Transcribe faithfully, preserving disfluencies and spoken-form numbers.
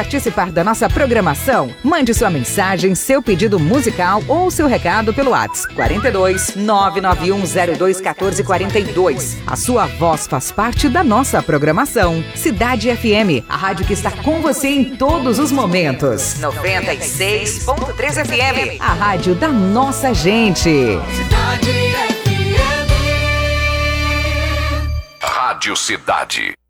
participar da nossa programação? Mande sua mensagem, seu pedido musical ou seu recado pelo WhatsApp quarenta e dois, nove nove um zero dois um quatro quatro dois. A sua voz faz parte da nossa programação. Cidade F M, a rádio que está com você em todos os momentos. noventa e seis ponto três F M, a rádio da nossa gente. Cidade F M. Rádio Cidade.